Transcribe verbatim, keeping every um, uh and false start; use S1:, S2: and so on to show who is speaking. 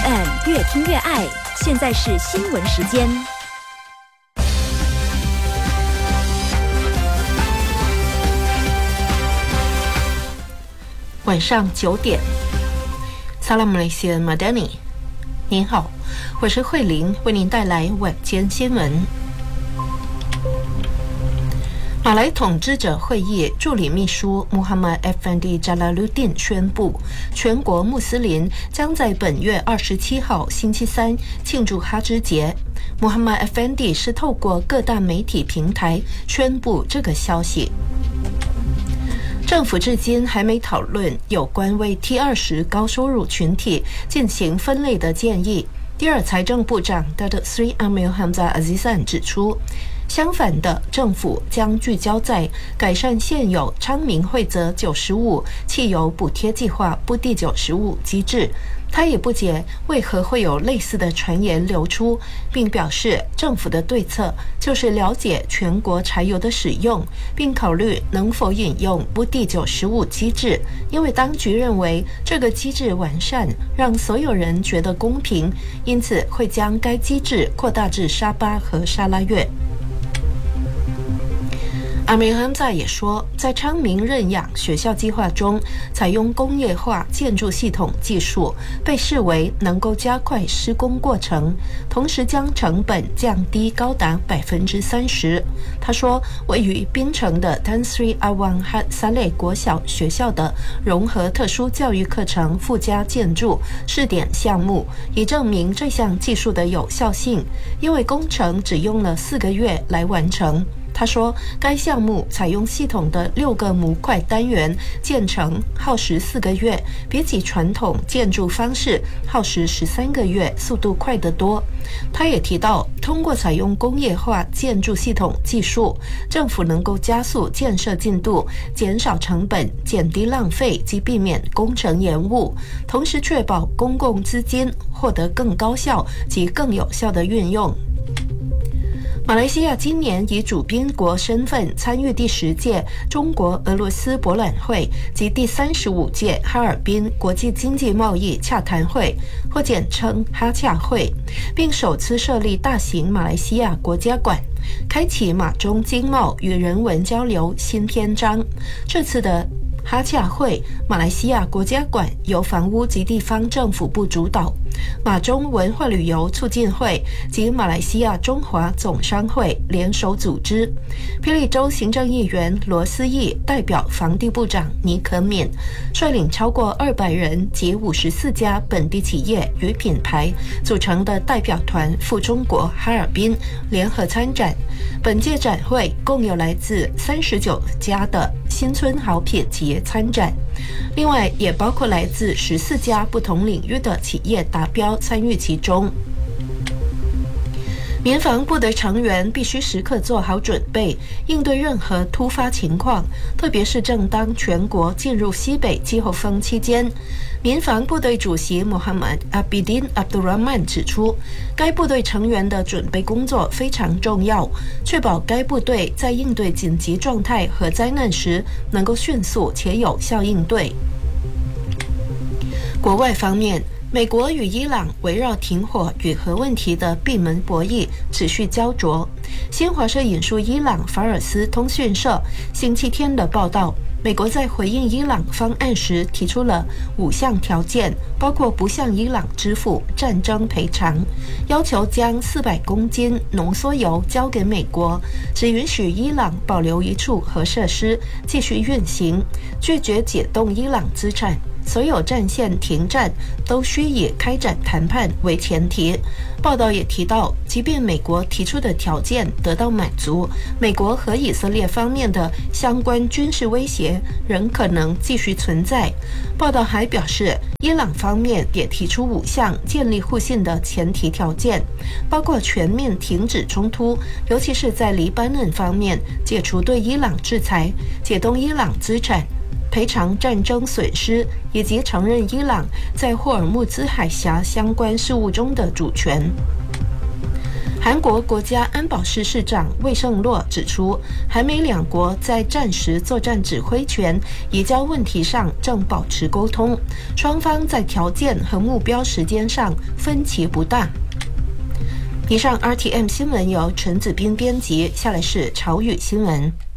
S1: M 越听越爱，现在是新闻时间。
S2: 晚上九点 Salam Malaysia Madani， 您好，我是慧玲，为您带来晚间新闻。马来统治者会议助理秘书 Muhammad Effendi Jalaluddin 宣布，全国穆斯林将在本月二十七号星期三庆祝哈芝节。Muhammad Effendi 是透过各大媒体平台宣布这个消息。政府至今还没讨论有关为 T 二十 高收入群体进行分类的建议。第二财政部长 Datuk Seri Amir Hamzah Azizan 指出，相反的，政府将聚焦在改善现有昌明惠泽九十五汽油补贴计划不第九十五机制。他也不解为何会有类似的传言流出，并表示政府的对策就是了解全国柴油的使用，并考虑能否引用不第九十五机制，因为当局认为这个机制完善，让所有人觉得公平，因此会将该机制扩大至沙巴和沙拉越。阿米hamza也说，在昌明认养学校计划中，采用工业化建筑系统技术被视为能够加快施工过程，同时将成本降低高达百分之三十。他说，位于槟城的 Tan Sri Awang Had Saleh 国小学校的融合特殊教育课程附加建筑试点项目，以证明这项技术的有效性，因为工程只用了四个月来完成。他说，该项目采用系统的六个模块单元建成，耗时四个月，比起传统建筑方式耗时十三个月，速度快得多。他也提到，通过采用工业化建筑系统技术，政府能够加速建设进度，减少成本，减低浪费及避免工程延误，同时确保公共资金获得更高效及更有效的运用。马来西亚今年以主宾国身份参与第十届中国俄罗斯博览会及第三十五届哈尔滨国际经济贸易洽谈会，或简称哈洽会，并首次设立大型马来西亚国家馆，开启马中经贸与人文交流新篇章。这次的哈洽会，马来西亚国家馆由房屋及地方政府部主导，马中文化旅游促进会及马来西亚中华总商会联手组织。霹雳州行政议员罗思义代表房地部长倪可敏，率领超过二百人及五十四家本地企业与品牌组成的代表团赴中国哈尔滨联合参展。本届展会共有来自三十九家的新村好品企业参展，另外也包括来自十四家不同领域的企业达标参与其中。民防部的成员必须时刻做好准备，应对任何突发情况，特别是正当全国进入西北季候风期间。民防部队主席 Muhammad Abidin Abdul Rahman 指出，该部队成员的准备工作非常重要，确保该部队在应对紧急状态和灾难时能够迅速且有效应对。国外方面，美国与伊朗围绕停火与核问题的闭门博弈持续焦灼。新华社引述伊朗法尔斯通讯社星期天的报道，美国在回应伊朗方案时提出了五项条件，包括不向伊朗支付战争赔偿，要求将四百公斤浓缩铀交给美国，只允许伊朗保留一处核设施继续运行，拒绝解冻伊朗资产。所有战线停战都需以开展谈判为前提。报道也提到，即便美国提出的条件得到满足，美国和以色列方面的相关军事威胁仍可能继续存在。报道还表示，伊朗方面也提出五项建立互信的前提条件，包括全面停止冲突，尤其是在黎巴嫩方面解除对伊朗制裁，解冻伊朗资产，赔偿战争损失，以及承认伊朗在霍尔木兹海峡相关事务中的主权。 韩国国家安保室室长魏胜洛指出，韩美两国在战时作战指挥权移交问题上正保持沟通，双方在条件和目标时间上分歧不大。以上 R T M 新闻由陈子斌编辑，下来是朝语新闻。